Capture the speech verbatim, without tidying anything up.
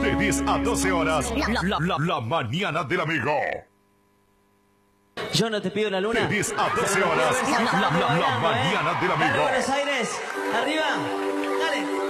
De diez a doce horas, la, la, la, la mañana del amigo. Yo no te pido la luna. De diez a doce horas, la, la, la, la mañana del amigo. Buenos Aires, arriba, dale.